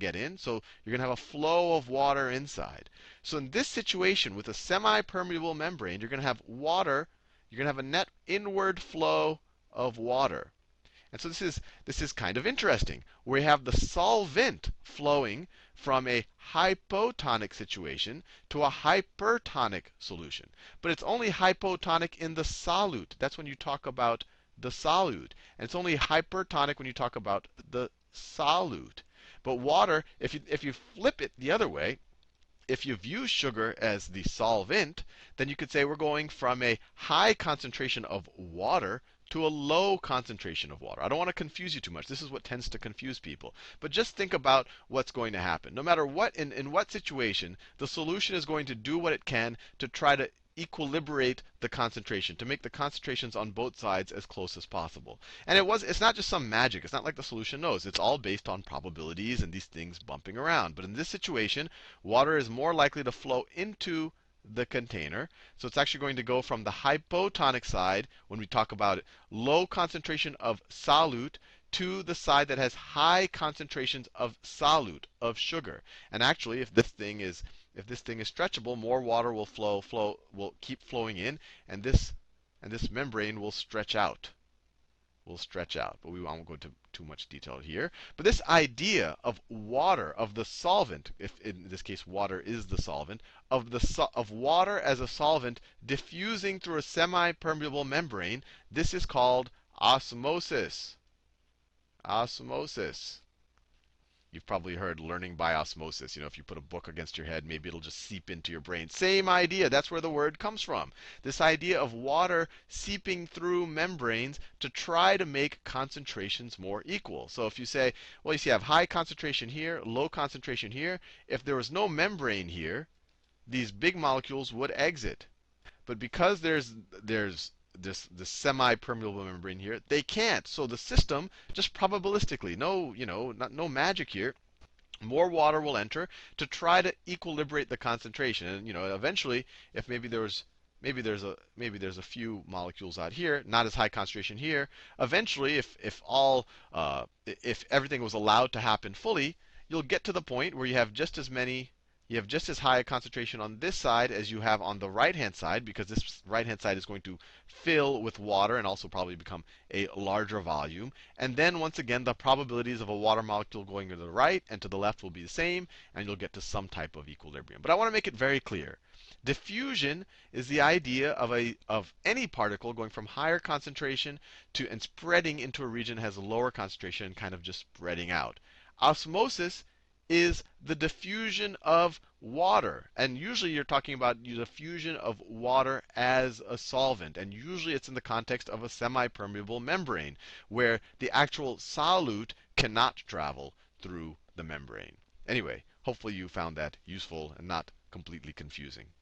get in. So you're going to have a flow of water inside. So in this situation, with a semi-permeable membrane, you're going to have water. You're going to have a net inward flow of water. And so this is kind of interesting. We have the solvent flowing from a hypotonic situation to a hypertonic solution. But it's only hypotonic in the solute. That's when you talk about the solute. And it's only hypertonic when you talk about the solute. But water, if you flip it the other way, if you view sugar as the solvent, then you could say we're going from a high concentration of water to a low concentration of water. I don't want to confuse you too much. This is what tends to confuse people. But just think about what's going to happen. No matter what, in what situation, the solution is going to do what it can to try to equilibrate the concentration, to make the concentrations on both sides as close as possible. And it's not just some magic. It's not like the solution knows. It's all based on probabilities and these things bumping around. But in this situation, water is more likely to flow into the container. So it's actually going to go from the hypotonic side, when we talk about it, low concentration of solute, to the side that has high concentrations of solute, of sugar. And actually, if this thing is stretchable, more water will keep flowing in, and this membrane will stretch out. But we won't go into too much detail here. But this idea of water, of the solvent, if in this case water is the solvent, of water as a solvent diffusing through a semi-permeable membrane, this is called osmosis. Osmosis. You've probably heard learning by osmosis. If you put a book against your head, maybe it'll just seep into your brain. Same idea. That's where the word comes from. This idea of water seeping through membranes to try to make concentrations more equal. So if you say, well, you have high concentration here, low concentration here. If there was no membrane here, these big molecules would exit. But because there's this semi-permeable membrane here, they can't. So the system, just probabilistically, no magic here, more water will enter to try to equilibrate the concentration. And eventually, if maybe there's a few molecules out here, not as high concentration here. Eventually, if everything was allowed to happen fully, you'll get to the point where you have just as high a concentration on this side as you have on the right-hand side, because this right-hand side is going to fill with water and also probably become a larger volume. And then once again, the probabilities of a water molecule going to the right and to the left will be the same, and you'll get to some type of equilibrium. But I want to make it very clear. Diffusion is the idea of any particle going from higher concentration and spreading into a region that has a lower concentration and kind of just spreading out. Osmosis is the diffusion of water. And usually you're talking about the diffusion of water as a solvent. And usually it's in the context of a semi-permeable membrane, where the actual solute cannot travel through the membrane. Anyway, hopefully you found that useful and not completely confusing.